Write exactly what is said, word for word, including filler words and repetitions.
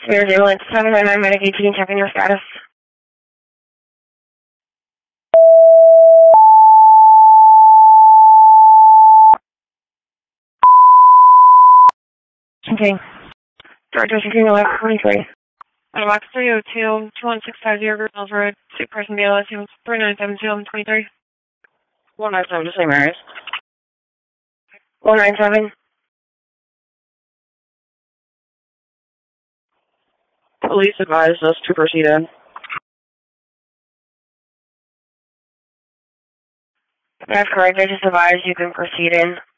Spirit Ambulance seven nine nine Medic eighteen, checking your status. Okay. Director checking eleven twenty-three. Box three oh two, two one six five zero, Grove Road, two person B L S, three nine seven two, twenty-three. one nine seven to Saint Mary's. one nine seven. Police advised us to proceed in. That's correct. I just advised you can proceed in.